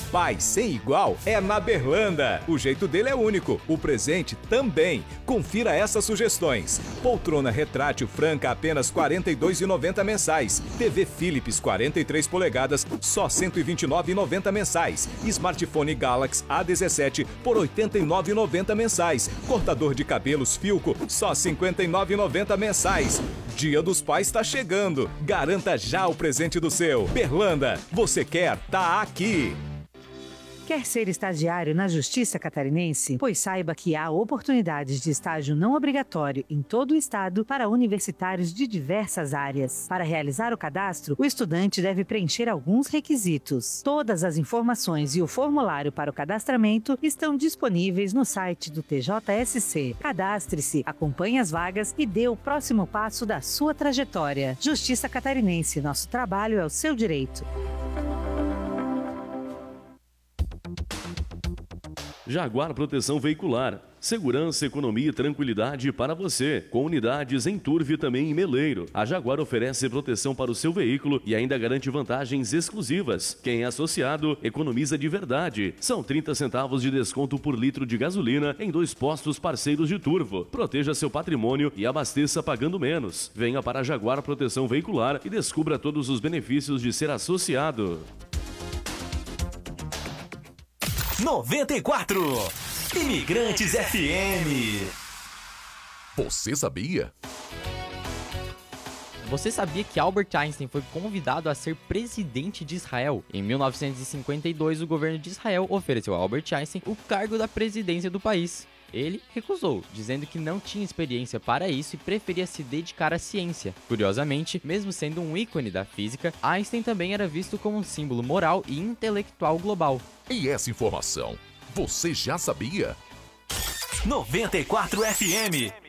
Pai sem igual é na Berlanda. O jeito dele é único, o presente também. Confira essas sugestões. Poltrona retrátil Franca apenas R$ 42,90 mensais. TV Philips 43 polegadas, só R$ 129,90 mensais. Smartphone Galaxy A17 por R$ 89,90 mensais. Cortador de cabelos Filco, só R$ 59,90 mensais. Dia dos Pais está chegando. Garanta já o presente do seu. Berlanda, você quer? Tá aqui. Quer ser estagiário na Justiça Catarinense? Pois saiba que há oportunidades de estágio não obrigatório em todo o estado para universitários de diversas áreas. Para realizar o cadastro, o estudante deve preencher alguns requisitos. Todas as informações e o formulário para o cadastramento estão disponíveis no site do TJSC. Cadastre-se, acompanhe as vagas e dê o próximo passo da sua trajetória. Justiça Catarinense, nosso trabalho é o seu direito. Jaguar Proteção Veicular. Segurança, economia e tranquilidade para você. Com unidades em Turvo e também em Meleiro. A Jaguar oferece proteção para o seu veículo e ainda garante vantagens exclusivas. Quem é associado, economiza de verdade. São 30 centavos de desconto por litro de gasolina em 2 postos parceiros de Turvo. Proteja seu patrimônio e abasteça pagando menos. Venha para a Jaguar Proteção Veicular e descubra todos os benefícios de ser associado. 94 Imigrantes FM. Você sabia? Você sabia que Albert Einstein foi convidado a ser presidente de Israel? Em 1952, o governo de Israel ofereceu a Albert Einstein o cargo da presidência do país. Ele recusou, dizendo que não tinha experiência para isso e preferia se dedicar à ciência. Curiosamente, mesmo sendo um ícone da física, Einstein também era visto como um símbolo moral e intelectual global. E essa informação, você já sabia? 94 FM.